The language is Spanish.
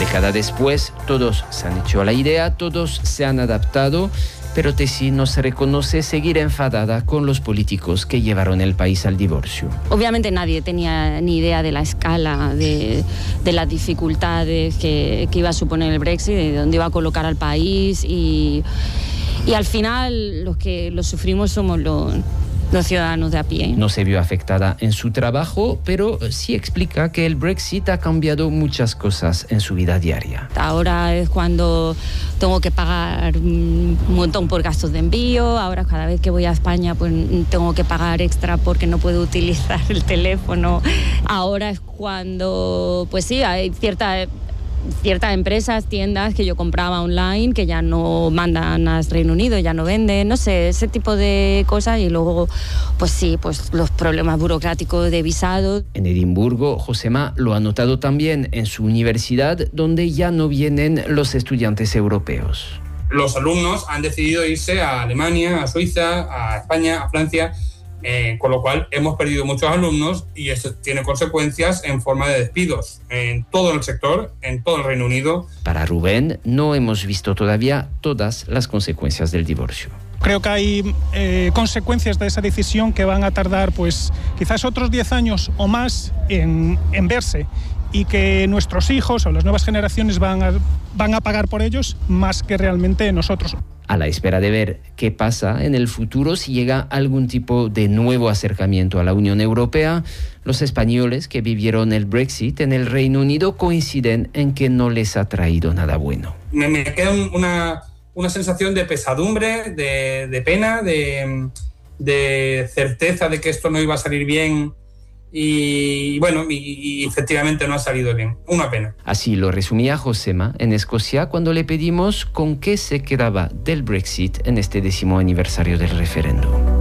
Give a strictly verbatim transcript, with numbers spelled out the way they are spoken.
década después, todos se han hecho a la idea, todos se han adaptado, pero Tessy nos reconoce seguir enfadada con los políticos que llevaron el país al divorcio. Obviamente nadie tenía ni idea de la escala, de, de las dificultades que, que iba a suponer el Brexit, de dónde iba a colocar al país y, y al final los que lo sufrimos somos los... los ciudadanos de a pie. No se vio afectada en su trabajo, pero sí explica que el Brexit ha cambiado muchas cosas en su vida diaria. Ahora es cuando tengo que pagar un montón por gastos de envío, ahora cada vez que voy a España pues tengo que pagar extra porque no puedo utilizar el teléfono. Ahora es cuando, pues sí, hay cierta... ciertas empresas, tiendas que yo compraba online que ya no mandan al Reino Unido, ya no venden, no sé, ese tipo de cosas. Y luego, pues sí, pues los problemas burocráticos de visado. En Edimburgo, Josema lo ha notado también en su universidad, donde ya no vienen los estudiantes europeos. Los alumnos han decidido irse a Alemania, a Suiza, a España, a Francia, Eh, con lo cual hemos perdido muchos alumnos y eso tiene consecuencias en forma de despidos en todo el sector, en todo el Reino Unido. Para Rubén, no hemos visto todavía todas las consecuencias del divorcio. Creo que hay eh, consecuencias de esa decisión que van a tardar pues quizás otros diez años o más en, en verse, y que nuestros hijos o las nuevas generaciones van a, van a pagar por ellos más que realmente nosotros. A la espera de ver qué pasa en el futuro, si llega algún tipo de nuevo acercamiento a la Unión Europea, los españoles que vivieron el Brexit en el Reino Unido coinciden en que no les ha traído nada bueno. Me, me queda una, una sensación de pesadumbre, de, de pena, de, de certeza de que esto no iba a salir bien. Y bueno, y, y efectivamente no ha salido bien. Una pena. Así lo resumía Josema en Escocia cuando le pedimos con qué se quedaba del Brexit en este décimo aniversario del referéndum.